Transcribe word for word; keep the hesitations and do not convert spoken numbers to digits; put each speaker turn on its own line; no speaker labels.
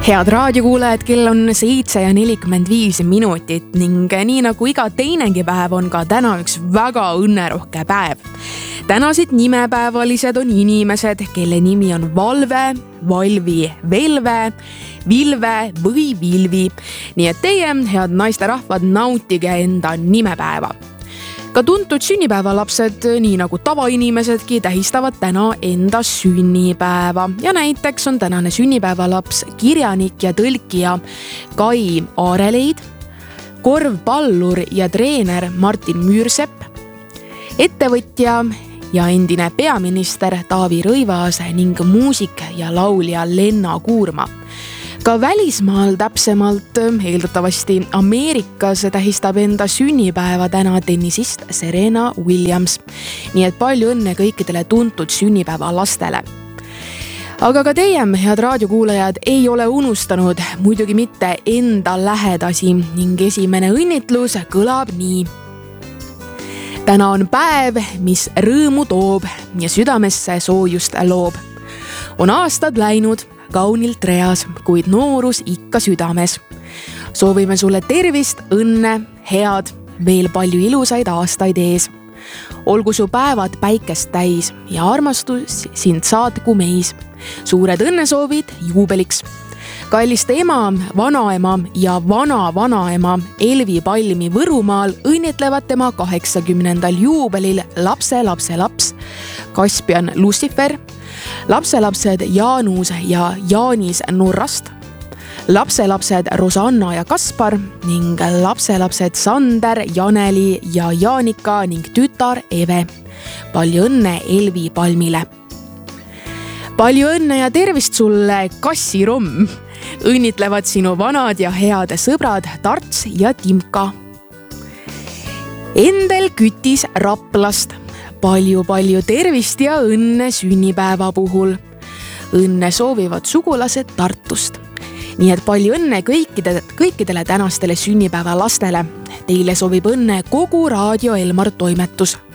Head raadiokuulajad, kell on seitse ja nelikümmend viis minutit ning nii nagu iga teinegi päev on ka täna üks väga õnnerohke päev. Tänased nimepäevalised on inimesed, kelle nimi on Valve, Valvi, Velve, Vilve või Vilvi. Nii et teie, head naisterahvad, nautige enda nimepäeva. Ka tuntud sünnipäevalapsed, nii nagu tavainimesedki, tähistavad täna enda sünnipäeva. Ja näiteks on tänane sünnipäevalaps kirjanik ja tõlkija Kai Aareleid, korvpallur ja treener Martin Müürsepp, ettevõtja ja endine peaminister Taavi Rõivas ning muusik ja laulja Lenna Kuurma. Ka välismaal, täpsemalt eeldatavasti Ameerikas, tähistab enda sünnipäeva täna tennisist Serena Williams. Nii et palju õnne kõikidele tuntud sünnipäeva lastele. Aga ka teie, head raadiokuulajad, ei ole unustanud muidugi mitte enda lähedasi ning esimene õnnitlus kõlab nii. Täna on päev, mis rõõmu toob ja südamesse soojust loob. On aastad läinud kaunilt reas, kuid noorus ikka südames. Soovime sulle tervist, õnne, head, veel palju ilusaid aastaid ees. Olgu su päevad päikest täis ja armastus sind saatku meis. Suured õnnesoovid juubeliks. Kallist ema, vanaema ja vana-vanaema Elvi Palmi Võrumaal õnnitlevad tema kaheksakümnendal juubelil lapse lapse laps Kaspian Lucifer, lapselapsed Jaanus ja Jaanis Nurrast, lapselapsed Rosanna ja Kaspar ning lapselapsed Sander, Janeli ja Jaanika ning tütar Eve. Palju õnne Elvi Palmile. Palju õnne ja tervist sulle, Kassiromm. Õnnitlevad sinu vanad ja head sõbrad Tarts ja Timka. Endel Kütis Raplast. Palju-palju tervist ja õnne sünnipäeva puhul. Õnne soovivad sugulased Tartust. Nii et palju õnne kõikidele, kõikidele tänastele sünnipäeva lastele. Teile soovib õnne kogu Raadio Elmar toimetus.